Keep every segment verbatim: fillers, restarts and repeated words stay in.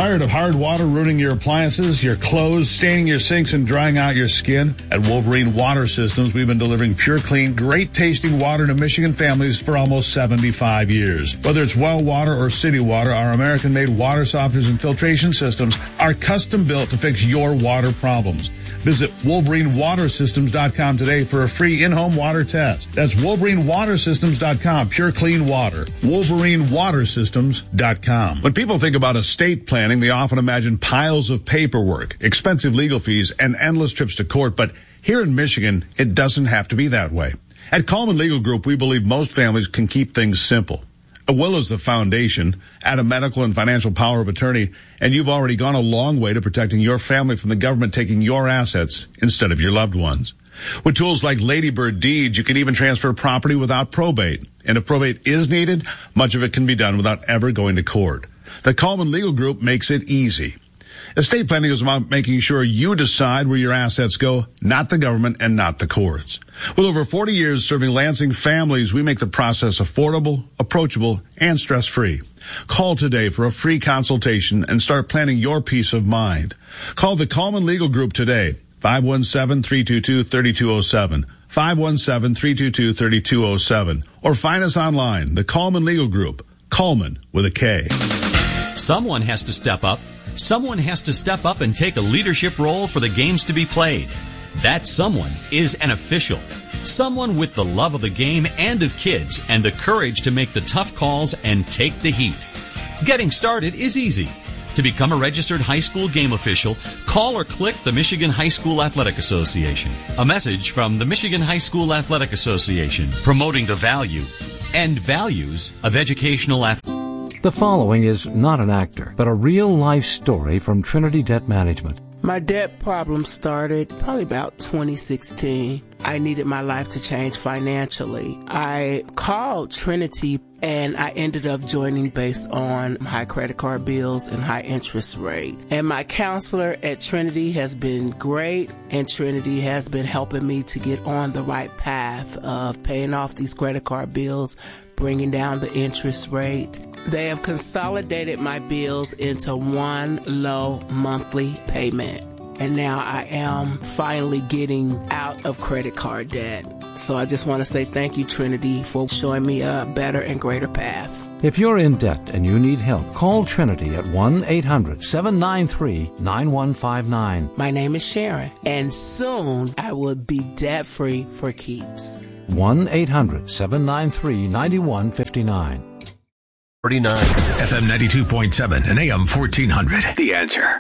Tired of hard water ruining your appliances, your clothes, staining your sinks, and drying out your skin? At Wolverine Water Systems, we've been delivering pure, clean, great-tasting water to Michigan families for almost seventy-five years. Whether it's well water or city water, our American-made water softeners and filtration systems are custom-built to fix your water problems. Visit Wolverine Water Systems dot com today for a free in-home water test. That's Wolverine Water Systems dot com, pure clean water. Wolverine Water Systems dot com. When people think about estate planning, they often imagine piles of paperwork, expensive legal fees, and endless trips to court. But here in Michigan, it doesn't have to be that way. At Coleman Legal Group, we believe most families can keep things simple. A will is the foundation. Add a medical and financial power of attorney, and you've already gone a long way to protecting your family from the government taking your assets instead of your loved ones. With tools like Ladybird Deeds, you can even transfer property without probate. And if probate is needed, much of it can be done without ever going to court. The Coleman Legal Group makes it easy. Estate planning is about making sure you decide where your assets go, not the government and not the courts. With over forty years serving Lansing families, we make the process affordable, approachable, and stress-free. Call today for a free consultation and start planning your peace of mind. Call the Coleman Legal Group today, five one seven, three two two, three two zero seven, five one seven, three two two, three two zero seven, or find us online, the Coleman Legal Group, Coleman with a K. Someone has to step up. Someone has to step up and take a leadership role for the games to be played. That someone is an official. Someone with the love of the game and of kids and the courage to make the tough calls and take the heat. Getting started is easy. To become a registered high school game official, call or click the Michigan High School Athletic Association. A message from the Michigan High School Athletic Association, promoting the value and values of educational athletics. The following is not an actor, but a real-life story from Trinity Debt Management. My debt problem started probably about twenty sixteen. I needed my life to change financially. I called Trinity and I ended up joining based on high credit card bills and high interest rate. And my counselor at Trinity has been great, and Trinity has been helping me to get on the right path of paying off these credit card bills, bringing down the interest rate. They have consolidated my bills into one low monthly payment. And now I am finally getting out of credit card debt. So I just want to say thank you, Trinity, for showing me a better and greater path. If you're in debt and you need help, call Trinity at one eight hundred, seven nine three, nine one five nine. My name is Sharon, and soon I will be debt-free for keeps. one eight hundred, seven nine three, nine one five nine. forty-nine F M ninety-two point seven and A M fourteen hundred. The Answer.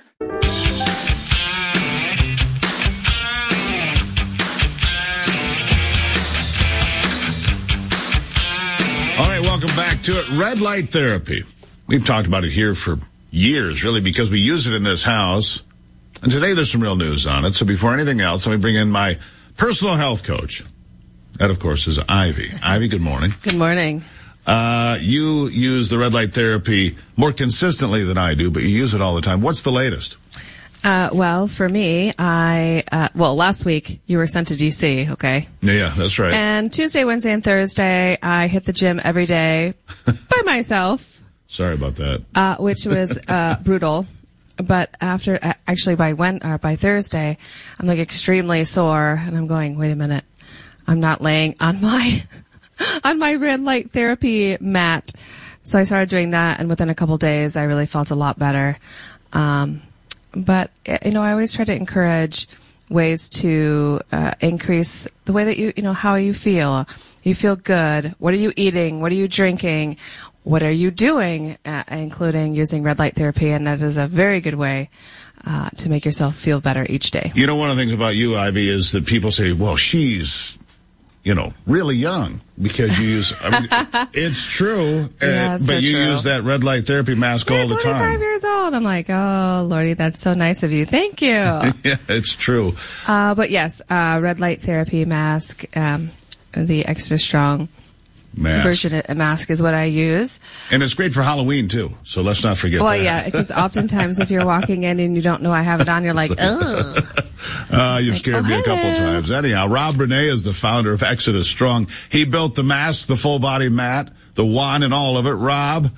All right, welcome back to it. Red light therapy. We've talked about it here for years, really, because we use it in this house. And today there's some real news on it. So before anything else, let me bring in my personal health coach. That, of course, is Ivy. Ivy, good morning. Good morning. Uh, you use the red light therapy more consistently than I do, but you use it all the time. What's the latest? Uh, well, for me, I, uh, well, last week you were sent to D C, okay? Yeah, yeah, that's right. And Tuesday, Wednesday, and Thursday, I hit the gym every day by myself. Sorry about that. Uh, which was, uh, brutal. But after, uh, actually by when, uh, by Thursday, I'm like extremely sore, and I'm going, wait a minute, I'm not laying on my, on my red light therapy mat. So I started doing that, and within a couple days, I really felt a lot better. Um, But, you know, I always try to encourage ways to uh, increase the way that you, you know, how you feel. You feel good. What are you eating? What are you drinking? What are you doing? Uh, including using red light therapy. And that is a very good way uh, to make yourself feel better each day. You know, one of the things about you, Ivy, is that people say, well, she's, you know, really young because you use, I mean, it's true, yeah, uh, but so you true. use that red light therapy mask You're all the time. twenty-five years old. I'm like, oh, Lordy, that's so nice of you. Thank you. Yeah, it's true. Uh, but yes, uh, red light therapy mask, um, the extra strong Mask. version of mask is what I use. And it's great for Halloween, too, so let's not forget well, that. Well, yeah, because oftentimes if you're walking in and you don't know I have it on, you're like, ugh. Uh, you've like, scared oh, me a couple hello. times. Anyhow, Rob Renee is the founder of Exodus Strong. He built the mask, the full body mat, the wand, and all of it. Rob,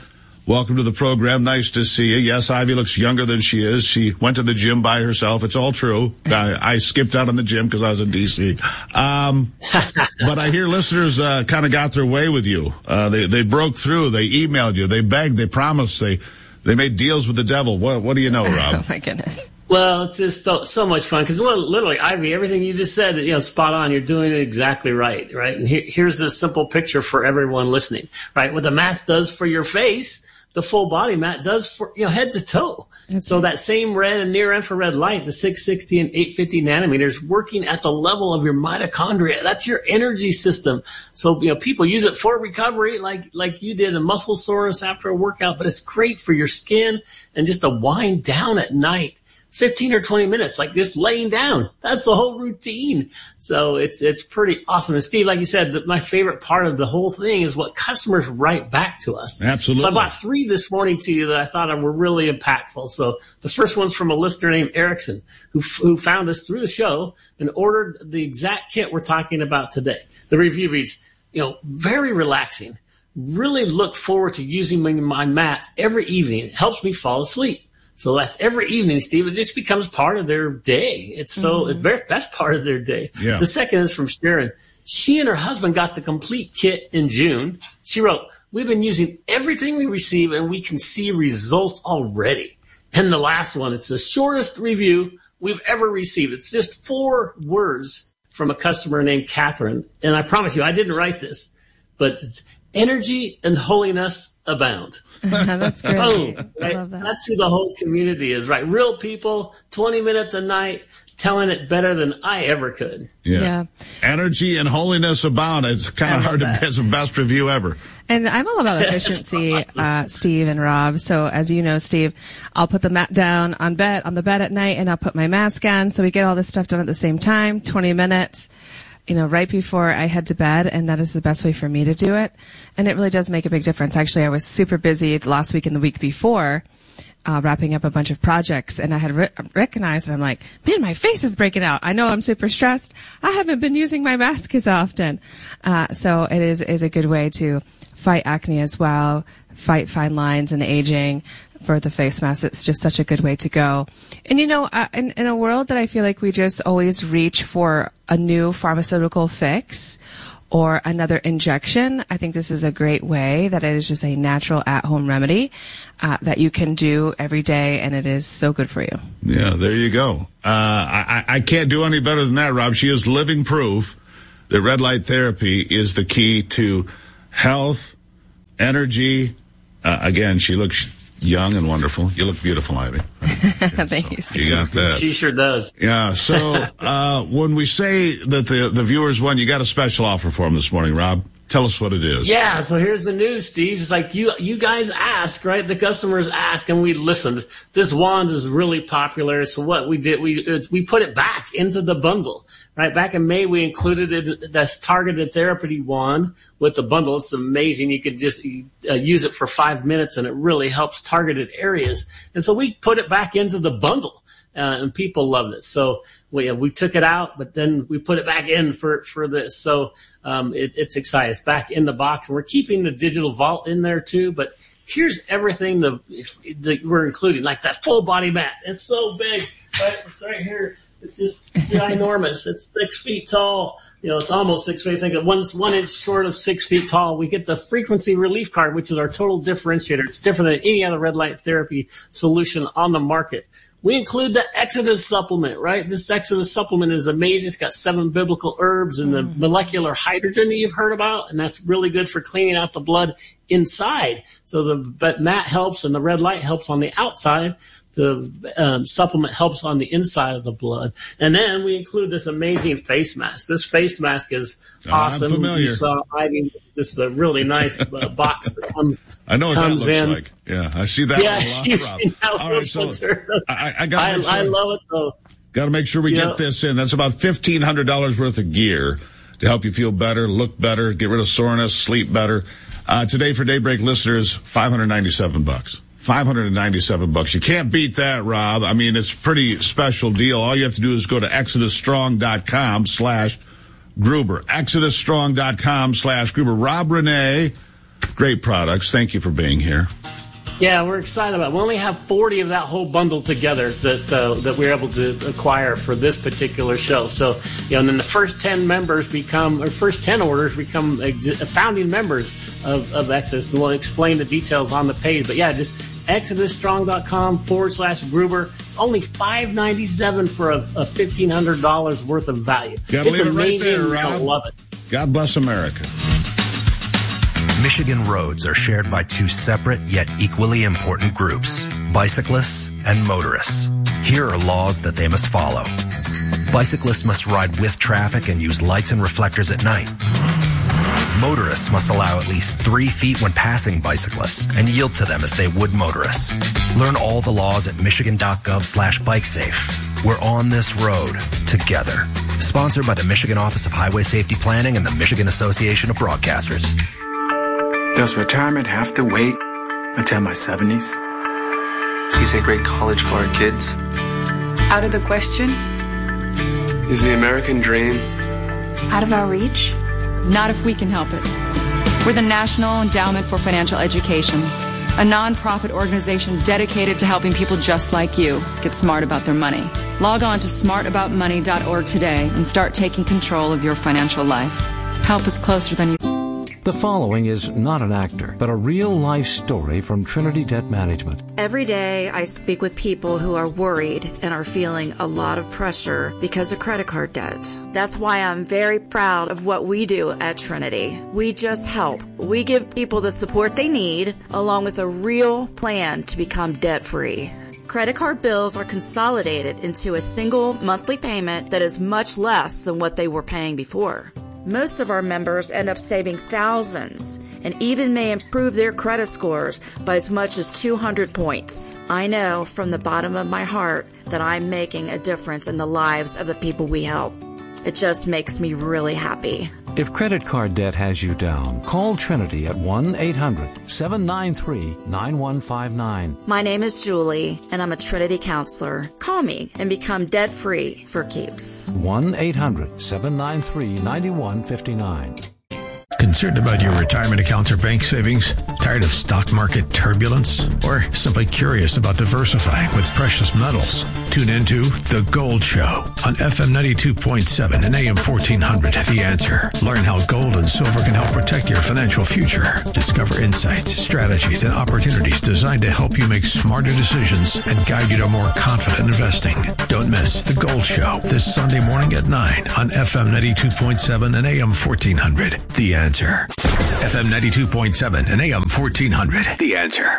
welcome to the program. Nice to see you. Yes, Ivy looks younger than she is. She went to the gym by herself. It's all true. I, I skipped out on the gym because I was in D C. Um, but I hear listeners uh, kind of got their way with you. Uh, they they broke through. They emailed you. They begged. They promised. They they made deals with the devil. What what do you know, Rob? Oh my goodness. Well, it's just so, so much fun because literally, Ivy, everything you just said, you know, spot on. You're doing it exactly right, right? And here, here's a simple picture for everyone listening, right? What the mask does for your face, the full body mat does for, you know, head to toe. That's so that same red and near infrared light, the six sixty and eight fifty nanometers, working at the level of your mitochondria. That's your energy system. So, you know, people use it for recovery, like like you did, a muscle soreness after a workout, but it's great for your skin and just to wind down at night. fifteen or twenty minutes, like this laying down. That's the whole routine. So it's it's pretty awesome. And Steve, like you said, the, my favorite part of the whole thing is what customers write back to us. Absolutely. So I bought three this morning to you that I thought were really impactful. So the first one's from a listener named Erickson, who who found us through the show and ordered the exact kit we're talking about today. The review reads, you know, very relaxing. Really look forward to using my, my mat every evening. It helps me fall asleep. So that's every evening, Steve. It just becomes part of their day. It's so, mm-hmm. it's the best part of their day. Yeah. The second is from Sharon. She and her husband got the complete kit in June. She wrote, we've been using everything we receive and we can see results already. And the last one, it's the shortest review we've ever received. It's just four words from a customer named Catherine. And I promise you, I didn't write this, but it's energy and holiness abound. That's great. Boom, right? I love that. That's who the whole community is, right? Real people, twenty minutes a night, telling it better than I ever could. Yeah. Yeah. Energy and holiness abound. It's kind of hard that. to get the best review ever. And I'm all about efficiency, awesome. uh, Steve and Rob. So as you know, Steve, I'll put the mat down on bed, on the bed at night, and I'll put my mask on. So we get all this stuff done at the same time, twenty minutes. You know, right before I head to bed, and that is the best way for me to do it. And it really does make a big difference. Actually, I was super busy last week and the week before, uh, wrapping up a bunch of projects, and I had re- recognized, and I'm like, man, my face is breaking out. I know I'm super stressed. I haven't been using my mask as often. Uh, so it is, is a good way to fight acne as well, fight fine lines and aging. For the face mask, it's just such a good way to go. And you know, uh, in, in a world that I feel like we just always reach for a new pharmaceutical fix or another injection, I think this is a great way that it is just a natural at-home remedy uh, that you can do every day, and it is so good for you. Yeah, there you go. Uh, I, I can't do any better than that, Rob. She is living proof that red light therapy is the key to health, energy. Uh, again, she looks young and wonderful. You look beautiful, Ivy. Thank you, Steve. You got that. She sure does. Yeah. So uh, when we say that the the viewers won, you got a special offer for them this morning, Rob. Tell us what it is. Yeah, so here's the news, Steve. It's like you you guys asked, right? The customers asked, and we listened. This wand is really popular. So what we did, we we put it back into the bundle, right? Back in May, we included it, this targeted therapy wand with the bundle. It's amazing. You could just uh, use it for five minutes, and it really helps targeted areas. And so we put it back into the bundle. Uh, and people loved it. So we, we took it out, but then we put it back in for, for this. So um, it, it's exciting. It's back in the box. And we're keeping the digital vault in there too. But here's everything the, the we're including, like that full body mat. It's so big. Right, it's right here. It's just ginormous. It's six feet tall. You know, it's almost six feet. I think one, one inch short of six feet tall. We get the frequency relief card, which is our total differentiator. It's different than any other red light therapy solution on the market. We include the Exodus supplement, right? This Exodus supplement is amazing. It's got seven biblical herbs and the mm. molecular hydrogen that you've heard about, and that's really good for cleaning out the blood inside. So the but mat helps and the red light helps on the outside. The um, supplement helps on the inside of the blood. And then we include this amazing face mask. This face mask is awesome. I'm familiar. You saw Ivy. This is a really nice uh, box that comes I know what that looks in. like. Yeah, I see that yeah, one a lot. you've seen that All right, so I, I, got I, sure, I love it, though. Got to make sure we you get know, this in. That's about fifteen hundred dollars worth of gear to help you feel better, look better, get rid of soreness, sleep better. Uh, today for Daybreak listeners, five hundred ninety-seven bucks. five hundred ninety-seven bucks. You can't beat that, Rob. I mean, it's a pretty special deal. All you have to do is go to exodusstrong.com slash Gruber. exodusstrong.com slash Gruber. Rob Renee, great products. Thank you for being here. Yeah, we're excited about it. We only have forty of that whole bundle together that uh, that we're able to acquire for this particular show. So, you know, and then the first ten members become, or first ten orders become exi- founding members of, of Exodus. And we'll explain the details on the page. But yeah, just exodusstrong.com forward slash Gruber. It's only five ninety-seven for a, a fifteen hundred dollars worth of value. Gotta It's leave it right amazing. there, You're Rob. gonna love it. God bless America. Michigan roads are shared by two separate yet equally important groups, bicyclists and motorists. Here are laws that they must follow. Bicyclists must ride with traffic and use lights and reflectors at night. Motorists must allow at least three feet when passing bicyclists and yield to them as they would motorists. Learn all the laws at michigan.gov slash bikesafe. We're on this road together. Sponsored by the Michigan Office of Highway Safety Planning and the Michigan Association of Broadcasters. Does retirement have to wait until my seventies? Is a great college for our kids? Out of the question? Is the American dream Out of our reach? Not if we can help it. We're the National Endowment for Financial Education, a nonprofit organization dedicated to helping people just like you get smart about their money. Log on to smart about money dot org today and start taking control of your financial life. Help us closer than you. The following is not an actor, but a real-life story from Trinity Debt Management. Every day I speak with people who are worried and are feeling a lot of pressure because of credit card debt. That's why I'm very proud of what we do at Trinity. We just help. We give people the support they need, along with a real plan to become debt-free. Credit card bills are consolidated into a single monthly payment that is much less than what they were paying before. Most of our members end up saving thousands and even may improve their credit scores by as much as two hundred points. I know from the bottom of my heart that I'm making a difference in the lives of the people we help. It just makes me really happy. If credit card debt has you down, call Trinity at one eight hundred seven nine three nine one five nine. My name is Julie, and I'm a Trinity counselor. Call me and become debt-free for keeps. one eight hundred seven nine three nine one five nine. Concerned about your retirement accounts or bank savings? Tired of stock market turbulence? Or simply curious about diversifying with precious metals? Tune into The Gold Show on F M ninety-two point seven and A M fourteen hundred. The Answer. Learn how gold and silver can help protect your financial future. Discover insights, strategies, and opportunities designed to help you make smarter decisions and guide you to more confident investing. Don't miss The Gold Show this Sunday morning at nine on F M ninety-two point seven and A M fourteen hundred. The Answer. F M ninety-two point seven and A M fourteen hundred. The Answer.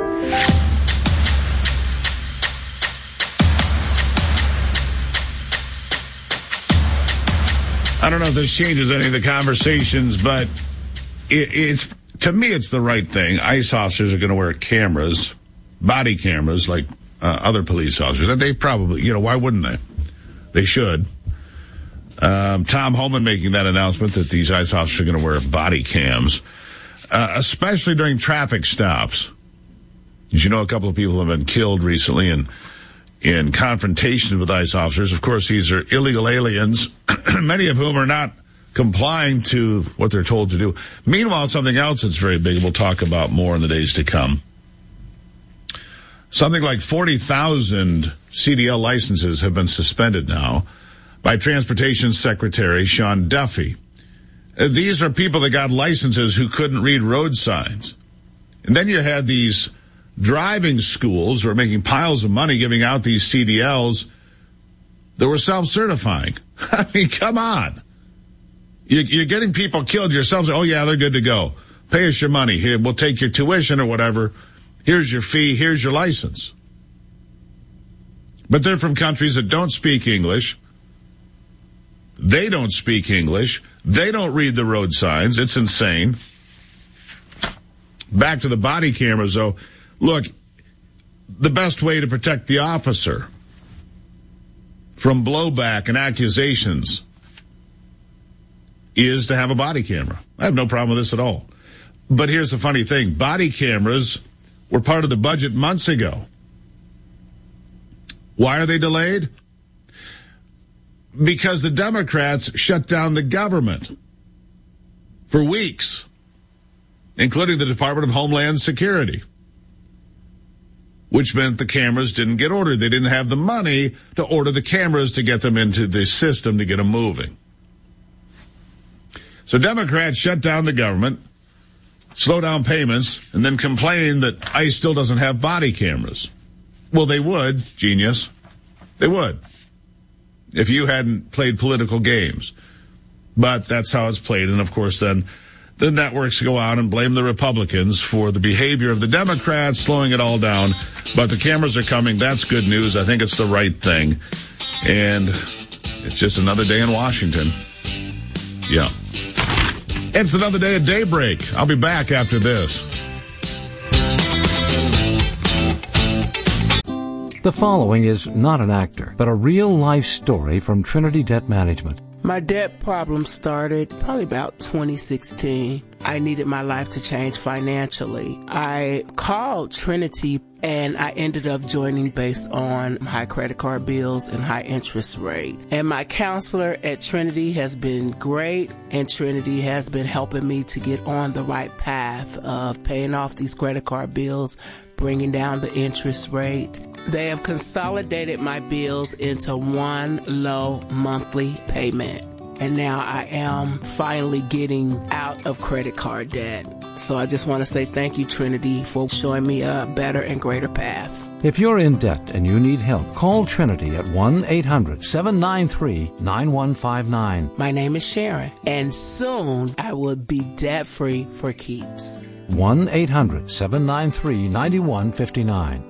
I don't know if this changes any of the conversations, but it, it's to me, it's the right thing. ICE officers are going to wear cameras, body cameras, like uh, other police officers. They probably, you know, why wouldn't they? They should. Um, Tom Homan making that announcement that these ICE officers are going to wear body cams, uh, especially during traffic stops. As you know, a couple of people have been killed recently in in confrontations with ICE officers. Of course, these are illegal aliens, many of whom are not complying to what they're told to do. Meanwhile, something else that's very big, we'll talk about more in the days to come. Something like forty thousand C D L licenses have been suspended now by Transportation Secretary Sean Duffy. Uh, these are people that got licenses who couldn't read road signs. And then you had these driving schools who are making piles of money giving out these C D Ls that were self-certifying. I mean, come on. You, you're getting people killed yourselves. Oh, yeah, they're good to go. Pay us your money. Here, we'll take your tuition or whatever. Here's your fee. Here's your license. But they're from countries that don't speak English. They don't speak English. They don't read the road signs. It's insane. Back to the body cameras, though. Look, the best way to protect the officer from blowback and accusations is to have a body camera. I have no problem with this at all. But here's the funny thing. Body cameras were part of the budget months ago. Why are they delayed? Because the Democrats shut down the government for weeks, including the Department of Homeland Security. which meant the cameras didn't get ordered. They didn't have the money to order the cameras to get them into the system to get them moving. So Democrats shut down the government, slow down payments, and then complain that ICE still doesn't have body cameras. Well, they would, genius. They would, if you hadn't played political games. But that's how it's played. And, of course, then the networks go out and blame the Republicans for the behavior of the Democrats, slowing it all down. But the cameras are coming. That's good news. I think it's the right thing. And it's just another day in Washington. Yeah. It's another day at daybreak. I'll be back after this. The following is not an actor, but a real-life story from Trinity Debt Management. My debt problem started probably about twenty sixteen. I needed my life to change financially. I called Trinity and I ended up joining based on high credit card bills and high interest rate. And my counselor at Trinity has been great, and Trinity has been helping me to get on the right path of paying off these credit card bills, bringing down the interest rate. They have consolidated my bills into one low monthly payment. And now I am finally getting out of credit card debt. So I just want to say thank you, Trinity, for showing me a better and greater path. If you're in debt and you need help, call Trinity at one eight hundred seven nine three nine one five nine. My name is Sharon, and soon I will be debt-free for keeps. one eight hundred seven nine three nine one five nine.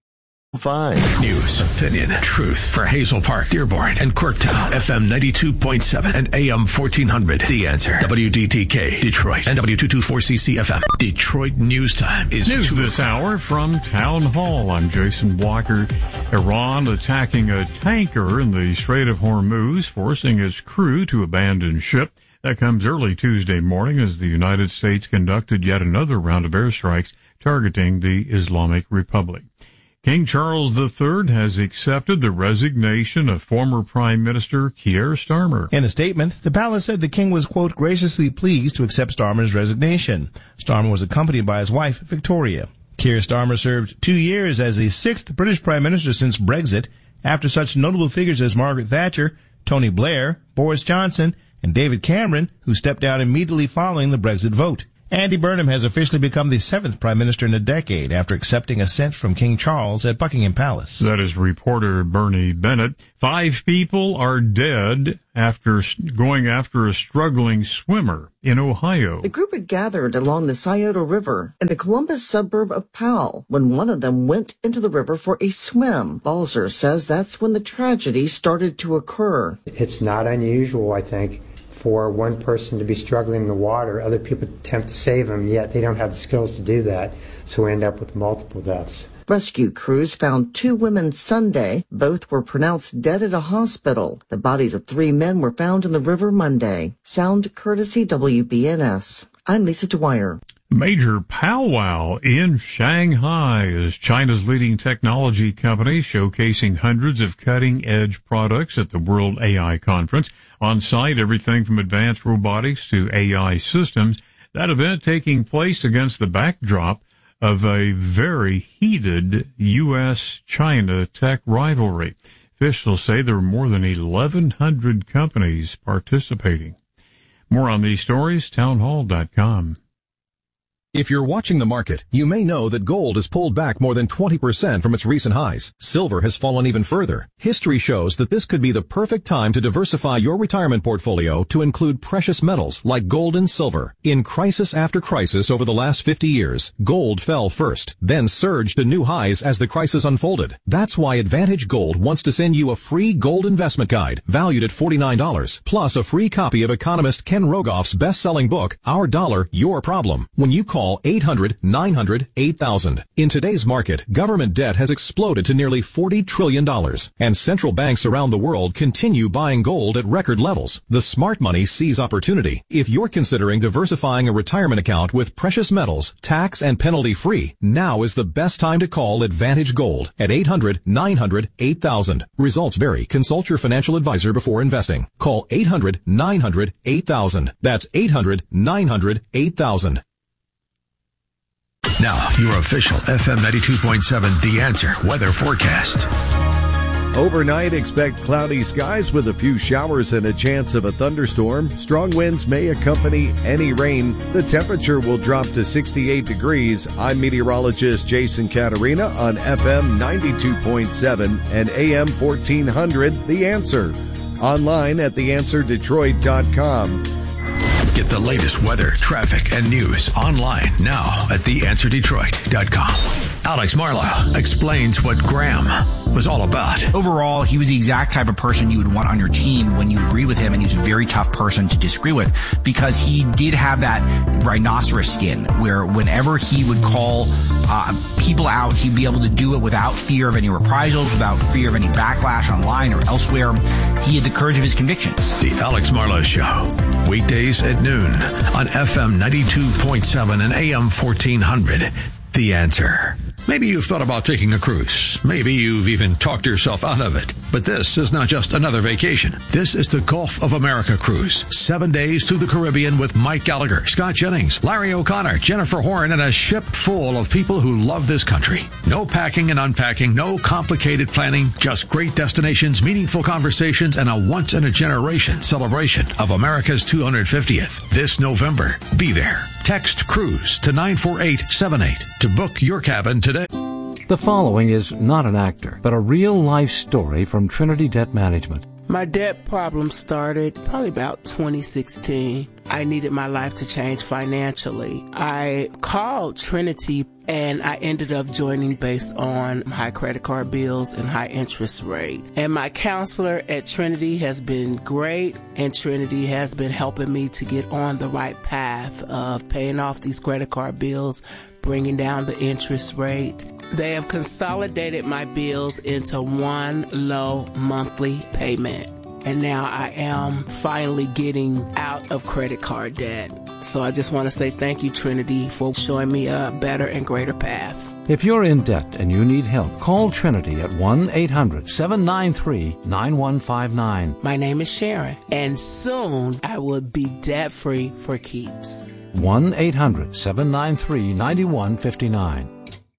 Five. News, opinion, truth for Hazel Park, Dearborn, and Corktown. F M ninety-two point seven and A M fourteen hundred. The Answer. W D T K, Detroit, and W two twenty-four C C F M. Detroit News Time is News this hour from Town Hall. I'm Jason Walker. Iran attacking a tanker in the Strait of Hormuz, forcing its crew to abandon ship. That comes early Tuesday morning as the United States conducted yet another round of airstrikes targeting the Islamic Republic. King Charles the Third has accepted the resignation of former Prime Minister Keir Starmer. In a statement, the palace said the king was, quote, graciously pleased to accept Starmer's resignation. Starmer was accompanied by his wife, Victoria. Keir Starmer served two years as the sixth British Prime Minister since Brexit, after such notable figures as Margaret Thatcher, Tony Blair, Boris Johnson, and David Cameron, who stepped down immediately following the Brexit vote. Andy Burnham has officially become the seventh Prime Minister in a decade after accepting assent from King Charles at Buckingham Palace. That is reporter Bernie Bennett. Five people are dead after going after a struggling swimmer in Ohio. The group had gathered along the Scioto River in the Columbus suburb of Powell when one of them went into the river for a swim. Balzer says that's when the tragedy started to occur. It's not unusual, I think, for one person to be struggling in the water, other people attempt to save them, yet they don't have the skills to do that, so we end up with multiple deaths. Rescue crews found two women Sunday. Both were pronounced dead at a hospital. The bodies of three men were found in the river Monday. Sound courtesy W B N S. I'm Lisa Dwyer. Major powwow in Shanghai as China's leading technology company showcasing hundreds of cutting-edge products at the World A I Conference. On site, everything from advanced robotics to A I systems. That event taking place against the backdrop of a very heated U S China tech rivalry. Officials say there were more than eleven hundred companies participating. More on these stories, townhall dot com. If you're watching the market, you may know that gold has pulled back more than twenty percent from its recent highs. Silver has fallen even further. History shows that this could be the perfect time to diversify your retirement portfolio to include precious metals like gold and silver. In crisis after crisis over the last fifty years, gold fell first, then surged to new highs as the crisis unfolded. That's why Advantage Gold wants to send you a free gold investment guide valued at forty-nine dollars, plus a free copy of economist Ken Rogoff's best-selling book, Our Dollar, Your Problem, when you call Call eight hundred nine hundred eight thousand. In today's market, government debt has exploded to nearly forty trillion dollars, and central banks around the world continue buying gold at record levels. The smart money sees opportunity. If you're considering diversifying a retirement account with precious metals, tax and penalty free, now is the best time to call Advantage Gold at eight hundred nine hundred eight thousand. Results vary. Consult your financial advisor before investing. Call eight hundred nine hundred eight thousand. That's eight hundred nine hundred eight thousand. Now, your official F M ninety-two point seven The Answer weather forecast. Overnight, expect cloudy skies with a few showers and a chance of a thunderstorm. Strong winds may accompany any rain. The temperature will drop to sixty-eight degrees. I'm meteorologist Jason Caterina on F M ninety-two point seven and A M fourteen hundred The Answer. Online at the answer detroit dot com. Get the latest weather, traffic, and news online now at the answer detroit dot com. Alex Marlowe explains what Graham was all about. Overall, he was the exact type of person you would want on your team when you agreed with him, and he was a very tough person to disagree with because he did have that rhinoceros skin where whenever he would call uh, people out, he'd be able to do it without fear of any reprisals, without fear of any backlash online or elsewhere. He had the courage of his convictions. The Alex Marlowe Show, weekdays at noon on F M ninety-two point seven and A M fourteen hundred. The Answer. Maybe you've thought about taking a cruise. Maybe you've even talked yourself out of it. But this is not just another vacation. This is the Gulf of America cruise. Seven days through the Caribbean with Mike Gallagher, Scott Jennings, Larry O'Connor, Jennifer Horn, and a ship full of people who love this country. No packing and unpacking, no complicated planning, just great destinations, meaningful conversations, and a once-in-a-generation celebration of America's two hundred fiftieth. This November, be there. Text CRUISE to nine four eight seven eight to book your cabin today. The following is not an actor, but a real-life story from Trinity Debt Management. My debt problem started probably about twenty sixteen. I needed my life to change financially. I called Trinity and I ended up joining based on high credit card bills and high interest rate. And my counselor at Trinity has been great, and Trinity has been helping me to get on the right path of paying off these credit card bills, bringing down the interest rate. They have consolidated my bills into one low monthly payment. And now I am finally getting out of credit card debt. So I just want to say thank you, Trinity, for showing me a better and greater path. If you're in debt and you need help, call Trinity at one eight hundred seven nine three nine one five nine. My name is Sharon, and soon I will be debt-free for keeps. one eight hundred seven nine three nine one five nine.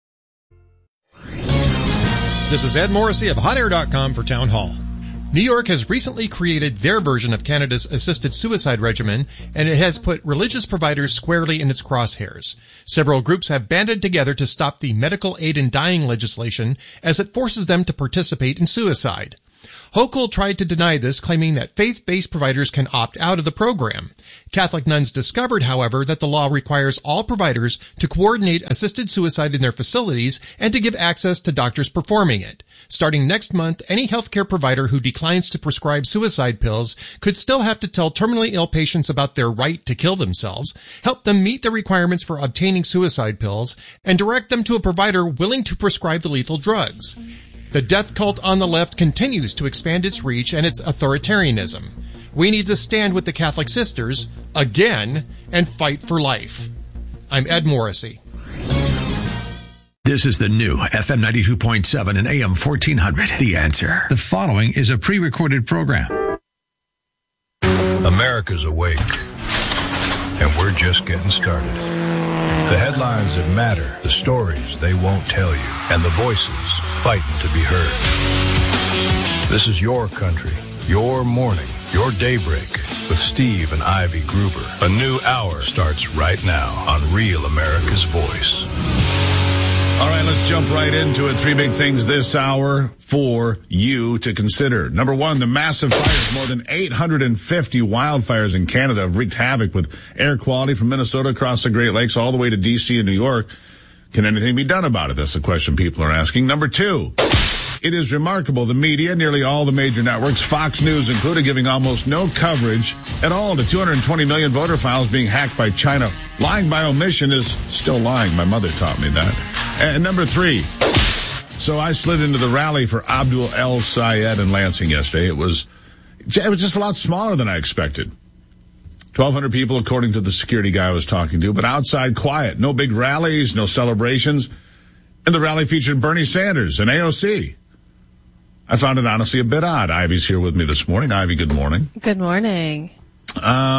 This is Ed Morrissey of hot air dot com for Town Hall. New York has recently created their version of Canada's assisted suicide regimen, and it has put religious providers squarely in its crosshairs. Several groups have banded together to stop the medical aid in dying legislation as it forces them to participate in suicide. Hochul tried to deny this, claiming that faith-based providers can opt out of the program. Catholic nuns discovered, however, that the law requires all providers to coordinate assisted suicide in their facilities and to give access to doctors performing it. Starting next month, any healthcare provider who declines to prescribe suicide pills could still have to tell terminally ill patients about their right to kill themselves, help them meet the requirements for obtaining suicide pills, and direct them to a provider willing to prescribe the lethal drugs. The death cult on the left continues to expand its reach and its authoritarianism. We need to stand with the Catholic sisters, again, and fight for life. I'm Ed Morrissey. This is the new F M ninety-two point seven and A M fourteen hundred. The Answer. The following is a pre-recorded program. America's awake, and we're just getting started. The headlines that matter, the stories they won't tell you, and the voices fighting to be heard. This is your country, your morning, your daybreak with Steve and Ivy Gruber. A new hour starts right now on Real America's Voice. All right, let's jump right into it. Three big things this hour for you to consider. Number one, the massive fires. More than eight hundred fifty wildfires in Canada have wreaked havoc with air quality from Minnesota across the Great Lakes all the way to D C and New York. Can anything be done about it? That's the question people are asking. Number two, it is remarkable. The media, nearly all the major networks, Fox News included, giving almost no coverage at all to two hundred twenty million voter files being hacked by China. Lying by omission is still lying. My mother taught me that. And number three, so I slid into the rally for Abdul El Sayed in Lansing yesterday. It was, it was just a lot smaller than I expected. twelve hundred people, according to the security guy I was talking to, but outside quiet. No big rallies, no celebrations. And the rally featured Bernie Sanders and A O C. I found it honestly a bit odd. Ivy's here with me this morning. Ivy, good morning. Good morning. Um,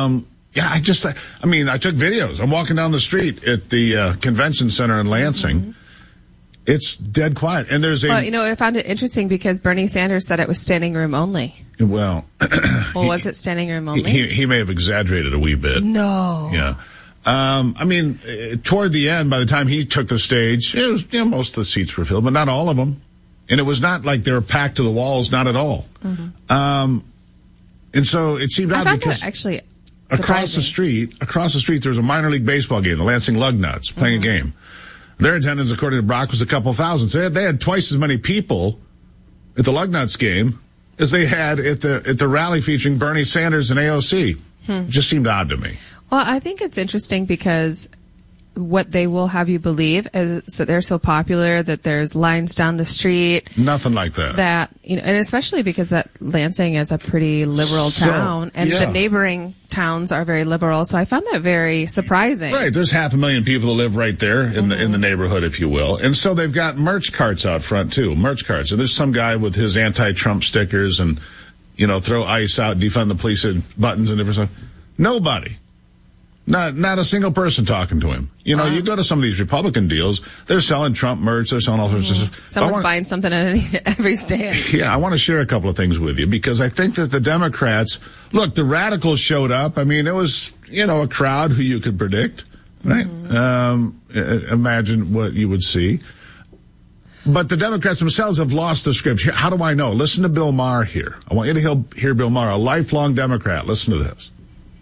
Yeah, I just, I mean, I took videos. I'm walking down the street at the uh, convention center in Lansing. Mm-hmm. It's dead quiet. And there's a... Well, you know, I found it interesting because Bernie Sanders said it was standing room only. Well... well, was it standing room only? He, he may have exaggerated a wee bit. No. Yeah. Um, I mean, uh, toward the end, by the time he took the stage, it was, you know, most of the seats were filled, but not all of them. And it was not like they were packed to the walls, not at all. Mm-hmm. Um, and so it seemed odd because... actually... Across the street, across the street, there was a minor league baseball game, the Lansing Lugnuts, playing mm-hmm. a game. Their attendance, according to Brock, was a couple thousand. So they had, they had twice as many people at the Lugnuts game as they had at the at the rally featuring Bernie Sanders and A O C. Hmm. It just seemed odd to me. Well, I think it's interesting because what they will have you believe is that they're so popular that there's lines down the street. Nothing like that. That, you know, and especially because that Lansing is a pretty liberal town, so, and yeah. the neighboring towns are very liberal. So I found that very surprising. Right. There's half a million people that live right there in mm-hmm. the in the neighborhood, if you will. And so they've got merch carts out front too. Merch carts. And there's some guy with his anti-Trump stickers and, you know, throw ICE out, defund the police buttons and different stuff. Nobody. Not not a single person talking to him. You know, uh, you go to some of these Republican deals, they're selling Trump merch, they're selling all sorts mm-hmm. of stuff. Someone's wanna, buying something at any, every stand. Yeah, I want to share a couple of things with you because I think that the Democrats, look, the radicals showed up. I mean, it was, you know, a crowd who you could predict, right? Mm-hmm. Um, imagine what you would see. But the Democrats themselves have lost the script. How do I know? Listen to Bill Maher here. I want you to hear Bill Maher, a lifelong Democrat. Listen to this.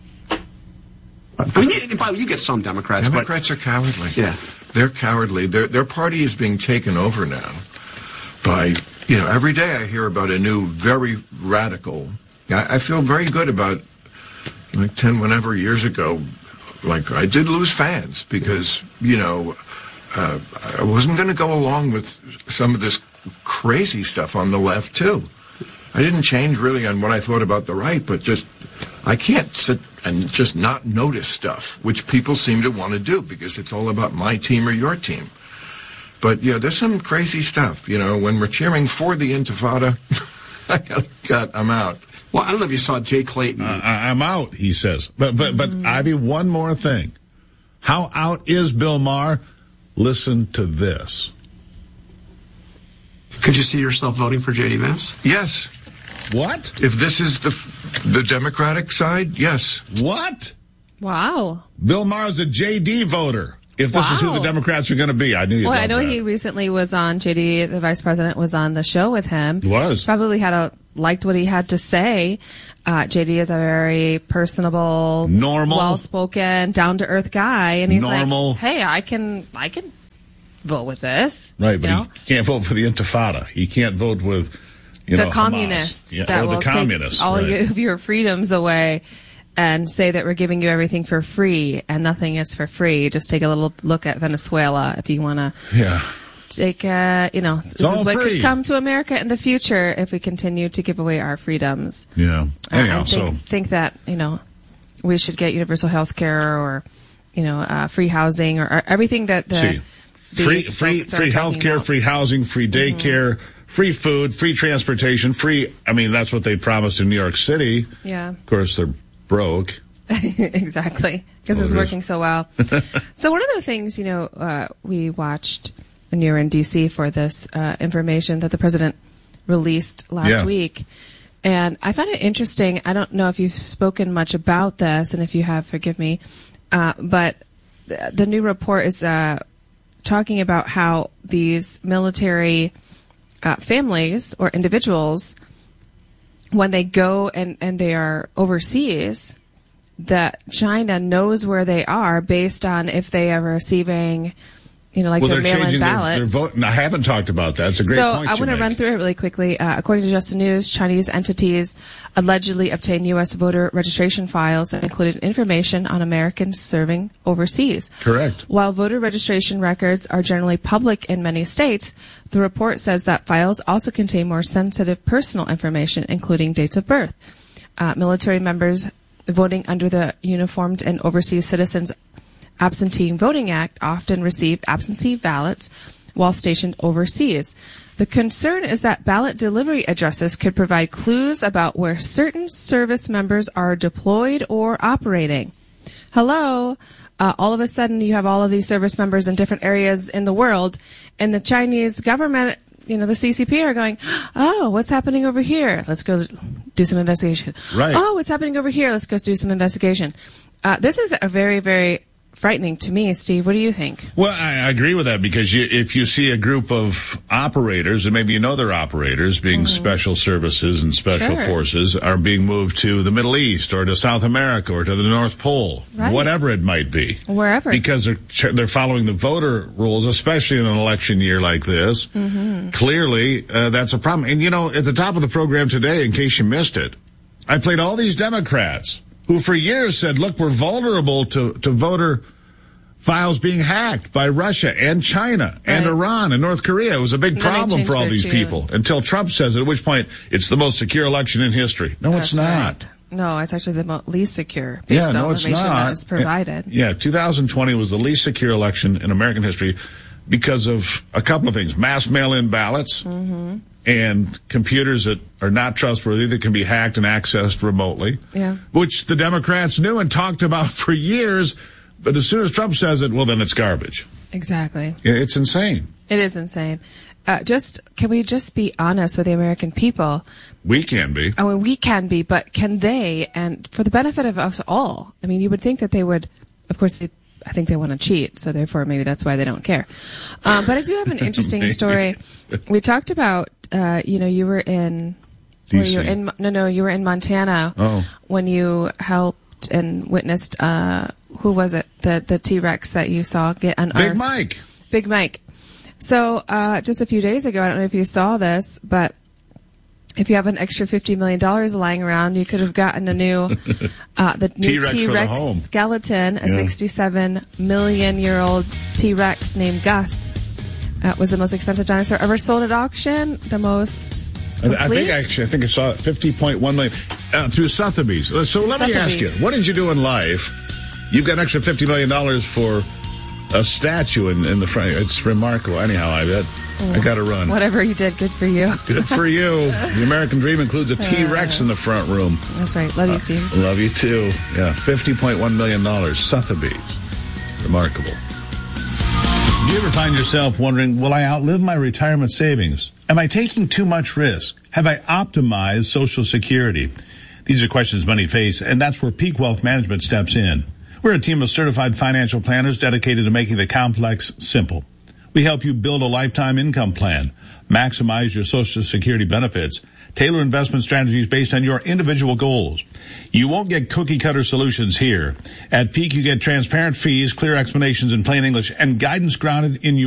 I mean, you, you get some Democrats. Democrats but, are cowardly. Yeah. They're cowardly. Their their party is being taken over now by, you know, every day I hear about a new, very radical. I, I feel very good about, like ten, whenever years ago, like I did lose fans because, you know, uh, I wasn't going to go along with some of this crazy stuff on the left, too. I didn't change really on what I thought about the right, but just, I can't sit and just not notice stuff, which people seem to want to do because it's all about my team or your team. But, yeah, there's some crazy stuff. You know, when we're cheering for the Intifada, I got, got, I'm out. Well, I don't know if you saw Jay Clayton. Uh, I'm out, he says. But, but, but, mm. Ivy, one more thing. How out is Bill Maher? Listen to this. Could you see yourself voting for J D Vance? Yes. What? If this is the the Democratic side, yes. What? Wow. Bill Maher's a J D voter. If this wow. is who the Democrats are going to be, I knew you'd Well, love I know that. he recently was on, J D, the vice president, was on the show with him. He was. Probably had a, liked what he had to say. Uh, J D is a very personable, normal, well-spoken, down-to-earth guy. And he's normal. like, hey, I can, I can vote with this. Right, but you know? he can't vote for the Intifada. He can't vote with, you the know, communists yeah, that or the will communists, take all right. of your freedoms away and say that we're giving you everything for free and nothing is for free. Just take a little look at Venezuela if you want to yeah. take, uh, you know, it's this is what free. could come to America in the future if we continue to give away our freedoms. Yeah. Anyhow, uh, I think, so. think that, you know, we should get universal health care or, you know, uh, free housing or, or everything that the See, free, free, free health care, free housing, free daycare. Mm-hmm. Free food, free transportation, free, I mean, that's what they promised in New York City. Yeah. Of course, they're broke. Exactly. Because well, it's it working is. so well. So one of the things, you know, uh, we watched when you were in D C for this uh, information that the president released last yeah. week. And I found it interesting. I don't know if you've spoken much about this, and if you have, forgive me. Uh, but th- the new report is uh, talking about how these military Uh, families or individuals, when they go and, and they are overseas, that China knows where they are based on if they are receiving, you know, like well, their mail-in ballots. Their, their vote. I haven't talked about that. It's a great so point. So I want to run through it really quickly. Uh, according to Just the News, Chinese entities allegedly obtained U S voter registration files that included information on Americans serving overseas. Correct. While voter registration records are generally public in many states, the report says that files also contain more sensitive personal information, including dates of birth. Uh, military members voting under the Uniformed and Overseas Citizens Absentee Voting Act often receive absentee ballots while stationed overseas. The concern is that ballot delivery addresses could provide clues about where certain service members are deployed or operating. hello, uh, all of a sudden you have all of these service members in different areas in the world, and the Chinese government, you know, the C C P are going, oh, what's happening over here? Let's go do some investigation. Right. Oh, what's happening over here? Let's go do some investigation. Uh, this is a very, very frightening to me, Steve. What do you think? Well, I, I agree with that because you, if you see a group of operators, and maybe you know they're operators, being mm-hmm. special services and special sure. forces, are being moved to the Middle East or to South America or to the North Pole, right. whatever it might be. Wherever. Because they're, they're following the voter rules, especially in an election year like this. Mm-hmm. Clearly, uh, that's a problem. And, you know, at the top of the program today, in case you missed it, I played all these Democrats who for years said, look, we're vulnerable to, to voter files being hacked by Russia and China and right. Iran and North Korea. It was a big and problem for all these tune. people until Trump says it, at which point it's the most secure election in history. No, That's it's not. Right. No, it's actually the mo- least secure based yeah, on no, it's information not. that is provided. Yeah, two thousand twenty was the least secure election in American history because of a couple of things. Mass mail-in ballots. Mm-hmm. And computers that are not trustworthy that can be hacked and accessed remotely, yeah. which the Democrats knew and talked about for years. But as soon as Trump says it, well, then it's garbage. Exactly. It's insane. It is insane. Uh, just can we just be honest with the American people? We can be. I mean, we can be, but can they? And for the benefit of us all, I mean, you would think that they would. Of course, they, I think they want to cheat, so therefore maybe that's why they don't care. Um, but I do have an interesting story. We talked about. Uh, you know, you were in, or you were in, no, no, you were in Montana oh. when you helped and witnessed, uh, who was it? The, the T-Rex that you saw get unearthed. Big Mike. Big Mike. So, uh, just a few days ago, I don't know if you saw this, but if you have an extra fifty million dollars lying around, you could have gotten a new, uh, the new T-Rex, T-Rex the skeleton, a yeah. sixty-seven million year old T-Rex named Gus. Uh, was the most expensive dinosaur ever sold at auction. The most complete? I think actually, I think I saw it fifty point one million uh, through Sotheby's. So let me ask you, what did you do in life? You've got an extra fifty million dollars for a statue in, in the front. It's remarkable. Anyhow, I bet oh, I got to run. Whatever you did, good for you. Good for you. The American dream includes a T-Rex uh, in the front room. That's right. Love you, Steve. Uh, love you too. Yeah, fifty point one million dollars. Sotheby's. Remarkable. Do you ever find yourself wondering, will I outlive my retirement savings? Am I taking too much risk? Have I optimized Social Security? These are questions many face, and that's where Peak Wealth Management steps in. We're a team of certified financial planners dedicated to making the complex simple. We help you build a lifetime income plan, maximize your Social Security benefits, tailor investment strategies based on your individual goals. You won't get cookie-cutter solutions here. At Peak, you get transparent fees, clear explanations in plain English, and guidance grounded in your